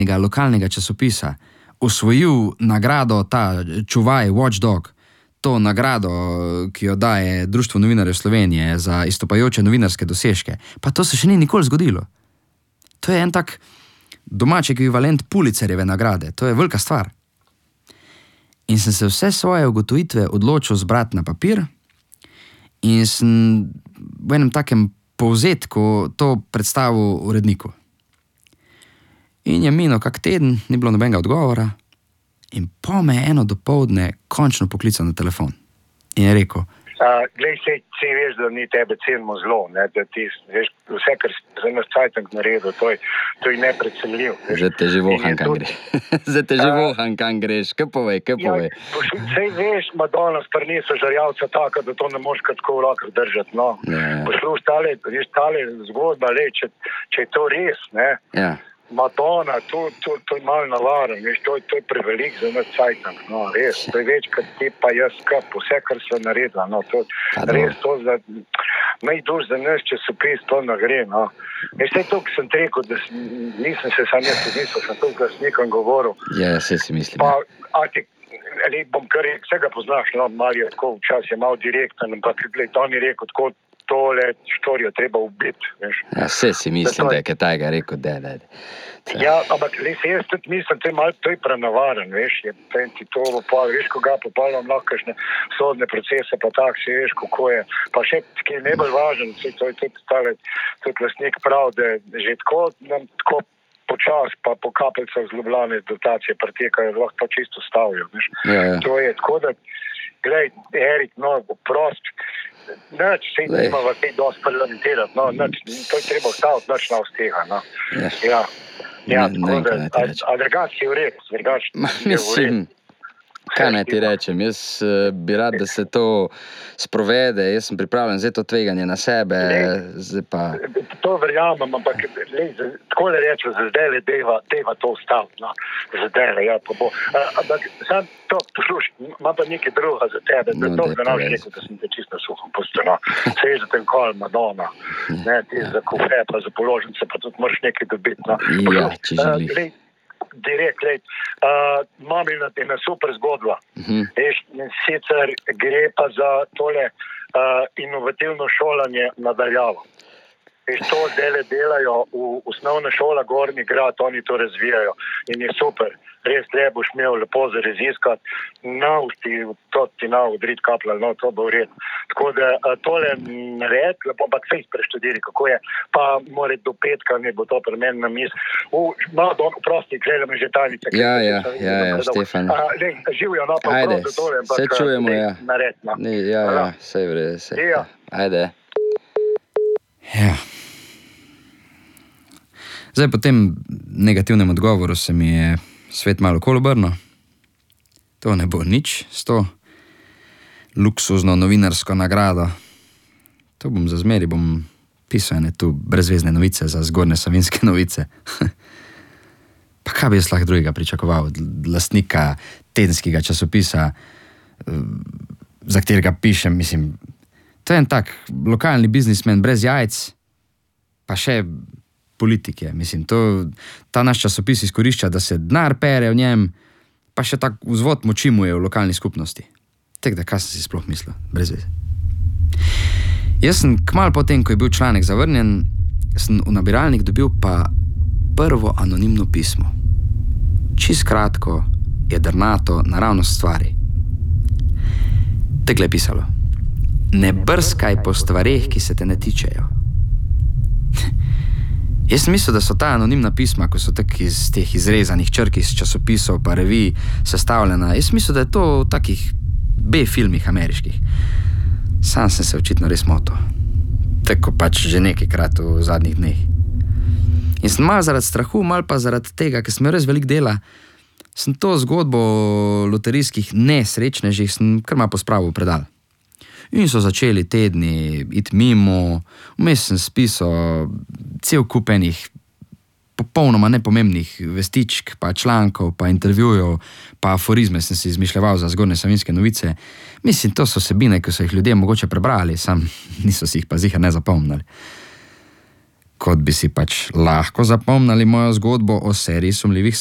lokalnega časopisa osvojil nagrado ta čuvaj Watchdog, to nagrado, ki jo daje Društvo novinarjev Slovenije za izstopajoče novinarske dosežke. Pa to se še ni nikoli zgodilo. To je en tak domači ekvivalent Pulitzerjeve nagrade. To je velika stvar. In sem se vse svoje ugotovitve odločil zbrati na papir in sem v enem takem povzetku to predstavil uredniku. In je minil kak teden, ni bilo nobenega odgovora in po me eno dopoldne končno poklical na telefon. In je rekel: Glej, si veš, da ni tebe cenimo zlo, ne? Da ti veš, vse, kar si za nas cajtank naredil, to je nepredstavljiv. Zdaj te že voham, kam greš. Kaj povej? Sej veš, Madonna sprinesla žarjavca taka, da to ne moš tako v rokah držati. No. Posluš, tale zgodba, če je to res, ne? Ja. Madonna, to je malo navaren, veš, to je prevelik za nas cajtank, no, res, to je več, kot ti pa jaz skup, vse, kar se naredila, no, to res, to za, najduž za nas časopis, to ne gre, no. Veš, to, ki sem rekel, da nisem se sam jaz odmislil, sem to glasnikom govoril. Ja, vse si mislim. Pa, bom kar rekel, vse ga poznaš, no, Marijo, tako včasih je malo direkten, ampak gled, on je rekel, tako tole štorijo treba ubiti, veš. Ja, vse si mislim, da je kaj tajega rekel, da. Ja, ampak jaz tudi mislim, to je prenavaren, veš, ti to popal, veš, ko ga popalvam lahko kakšne sodne procese, pa tak si veš, kako je. Pa še, ki je najbolj važen, to je tudi lastnik prav, da že tako počas, pa po kapljicah z Ljubljane dotacije pretekajo, lahko to čisto stavijo, veš. Ja. To je tako, da, glej, Erik, no, prost, nič, se nima v tej dosti parlamentirati, no, nič, to je treba ustaviti, nič na vstega, no. Ja, tako da, a drugač je v redu, drugač je v redu. Kaj naj ti rečem, jaz bi rad, da se to sprovede, jaz sem pripravljen zdaj to tveganje na sebe, zdaj pa... To verjamem, ampak tako le rečem, za zdaj le deva to ustaviti, no, za zdaj le, ja, pa bo. Ampak sam to, poslušaj, imam pa nekaj druga za tebe, da to znaš rekel, da sem te čisto suhom pustil, no. Se je za ten kol Madonna, ne, ti za kufe, pa za položnice, pa tudi moraš nekaj dobiti, no. Ja, če želi. Direkt, imam ena super zgodba. Sicer gre pa za tole inovativno šolanje nadaljavo. To zdaj delajo v osnovna šola Gornji Grad, oni to razvijajo in je super. Res le boš imel lepo za raziskati, to ti odrit kapljal, no, to bo vredno. Tako da tole nared, lepo pa fejs preštudiri, kako je, pa more do petka ne bo to pri meni na mis. Malo prosti, gledam že tajnice. Ja, Štefan. Živijo, no, pa ajde, prosto tole, ampak se čujemo, ja. Nared, no. Ja, sej vred, sej. Ja. Ajde. Ja. Zdaj po tem negativnem odgovoru se mi je svet malo kolobrno. To ne bo nič s to luksuzno novinarsko nagrado. To bom za zmeri, bom pisal ene tu brezvezne novice za Zgornje Savinjske novice. Pa kaj bi jaz lahko drugega pričakoval od lastnika tedenskega časopisa, za katerega pišem, mislim, to je en tak lokalni biznismen brez jajc, pa še politike, mislim, ta naš časopis izkorišča, da se denar pere v njem, pa še tak vzvod moči mu je v lokalni skupnosti. Tek da, kaj sem si sploh mislil, brez veze. Jaz sem kmalu potem, ko je bil članek zavrnjen, sem v nabiralnik dobil pa prvo anonimno pismo. Čist kratko, jedrnato, naravnost stvari. Tekle je pisalo: ne brskaj po stvareh, ki se te ne tičejo. Jaz sem mislil, da so ta anonimna pisma, ko so tak iz teh izrezanih črk iz časopisov pa revij sestavljena, jaz sem mislil, da je to v takih B-filmih ameriških. Sam sem se očitno res motil. Tako pač že nekajkrat v zadnjih dneh. In sem malo zaradi strahu, malo pa zaradi tega, ker sem imel res veliko dela, sem to zgodbo o loterijskih nesrečnežih sem kar malo pospravil v predal. In so začeli tedni iti mimo, vmes sem spisal cel kup enih popolnoma nepomembnih vestičk, pa člankov, pa intervjujev, pa aforizme sem si izmišljeval za Zgornje Savinjske novice. Mislim, to so vsebine, ki so jih ljudje mogoče prebrali, sam niso si jih pa ziher ne zapomnili. kot bi si pač lahko zapomnili mojo zgodbo o seriji sumljivih